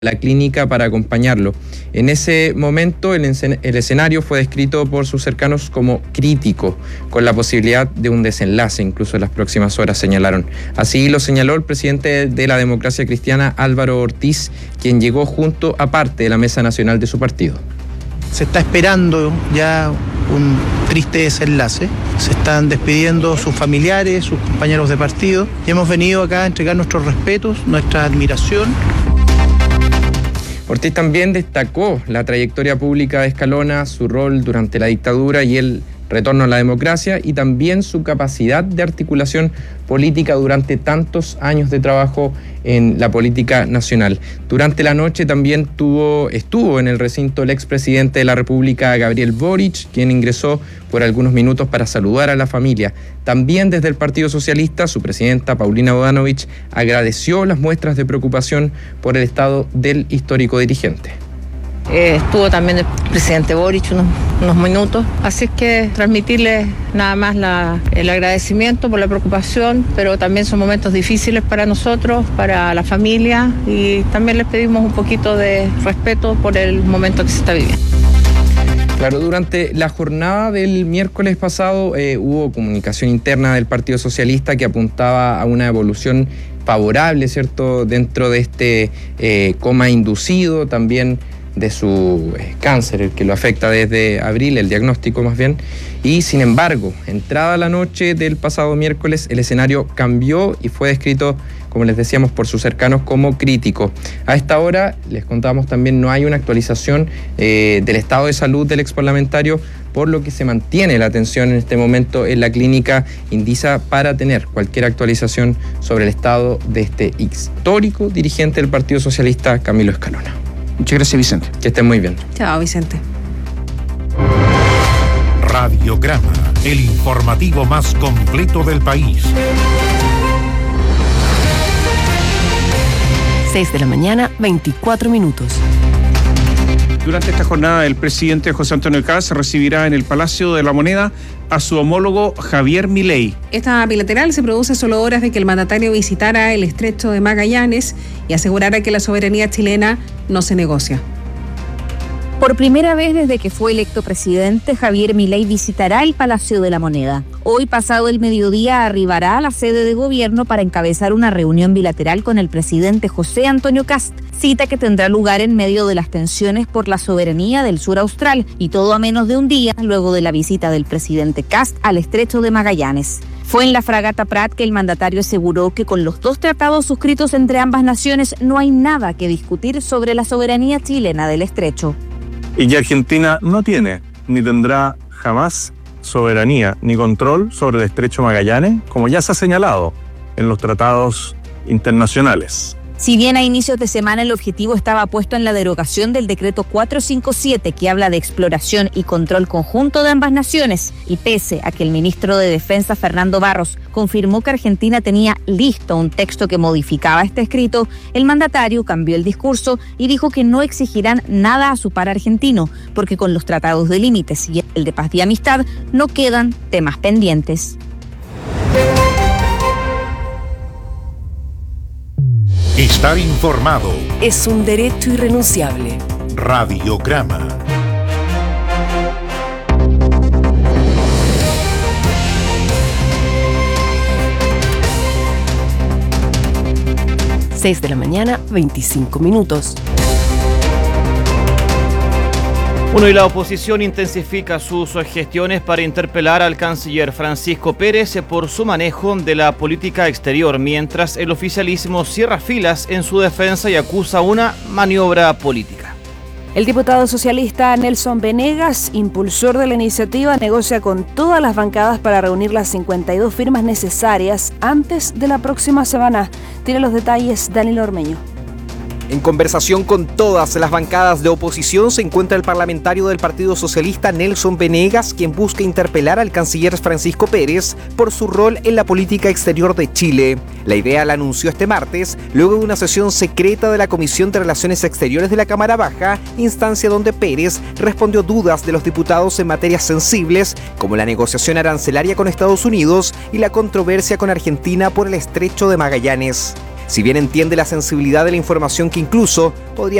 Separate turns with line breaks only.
la clínica para acompañarlo. En ese momento el escenario fue descrito por sus cercanos como crítico, con la posibilidad de un desenlace incluso en las próximas horas, señalaron. Así lo señaló el presidente de la Democracia Cristiana, Álvaro Ortiz, quien llegó junto a parte de la mesa nacional de su partido.
Se está esperando ya un triste desenlace. Se están despidiendo sus familiares, sus compañeros de partido, y hemos venido acá a entregar nuestros respetos, nuestra admiración.
Ortiz también destacó la trayectoria pública de Escalona, su rol durante la dictadura y el retorno a la democracia, y también su capacidad de articulación política durante tantos años de trabajo en la política nacional. Durante la noche también estuvo en el recinto el expresidente de la República, Gabriel Boric, quien ingresó por algunos minutos para saludar a la familia. También desde el Partido Socialista, su presidenta, Paulina Bodanovich, agradeció las muestras de preocupación por el estado del histórico dirigente.
Estuvo también el presidente Boric unos minutos, así es que transmitirles nada más el agradecimiento por la preocupación, pero también son momentos difíciles para nosotros, para la familia, y también les pedimos un poquito de respeto por el momento que se está viviendo.
Claro, durante la jornada del miércoles pasado hubo comunicación interna del Partido Socialista que apuntaba a una evolución favorable, ¿cierto?, dentro de este coma inducido, también de su cáncer, el que lo afecta desde abril, el diagnóstico más bien. Y sin embargo, entrada la noche del pasado miércoles, el escenario cambió y fue descrito, como les decíamos, por sus cercanos como crítico. A esta hora, les contamos también, no hay una actualización del estado de salud del exparlamentario, por lo que se mantiene la atención en este momento en la clínica Indisa para tener cualquier actualización sobre el estado de este histórico dirigente del Partido Socialista, Camilo Escalona.
Muchas gracias, Vicente.
Que estén muy bien.
Chao, Vicente.
Radiograma, el informativo más completo del país.
6 de la mañana, 24 minutos.
Durante esta jornada, el presidente José Antonio Kast recibirá en el Palacio de la Moneda a su homólogo Javier Milei.
Esta bilateral se produce solo horas de que el mandatario visitara el estrecho de Magallanes y asegurara que la soberanía chilena no se negocia.
Por primera vez desde que fue electo presidente, Javier Milei visitará el Palacio de la Moneda. Hoy, pasado el mediodía, arribará a la sede de gobierno para encabezar una reunión bilateral con el presidente José Antonio Kast, cita que tendrá lugar en medio de las tensiones por la soberanía del sur austral, y todo a menos de un día luego de la visita del presidente Kast al estrecho de Magallanes. Fue en la fragata Prat que el mandatario aseguró que con los dos tratados suscritos entre ambas naciones no hay nada que discutir sobre la soberanía chilena del estrecho.
Y que Argentina no tiene ni tendrá jamás soberanía ni control sobre el estrecho Magallanes, como ya se ha señalado en los tratados internacionales.
Si bien a inicios de semana el objetivo estaba puesto en la derogación del decreto 457 que habla de exploración y control conjunto de ambas naciones, y pese a que el ministro de Defensa Fernando Barros confirmó que Argentina tenía listo un texto que modificaba este escrito, el mandatario cambió el discurso y dijo que no exigirán nada a su par argentino, porque con los tratados de límites y el de paz y amistad no quedan temas pendientes.
Estar informado
Es un derecho irrenunciable.
Radiograma.
Seis de la mañana, 25 minutos.
Bueno, y la oposición intensifica sus gestiones para interpelar al canciller Francisco Pérez por su manejo de la política exterior, mientras el oficialismo cierra filas en su defensa y acusa una maniobra política.
El diputado socialista Nelson Venegas, impulsor de la iniciativa, negocia con todas las bancadas para reunir las 52 firmas necesarias antes de la próxima semana. Tiene los detalles Danilo Ormeño.
En conversación con todas las bancadas de oposición se encuentra el parlamentario del Partido Socialista Nelson Venegas, quien busca interpelar al canciller Francisco Pérez por su rol en la política exterior de Chile. La idea la anunció este martes, luego de una sesión secreta de la Comisión de Relaciones Exteriores de la Cámara Baja, instancia donde Pérez respondió dudas de los diputados en materias sensibles, como la negociación arancelaria con Estados Unidos y la controversia con Argentina por el estrecho de Magallanes. Si bien entiende la sensibilidad de la información que incluso podría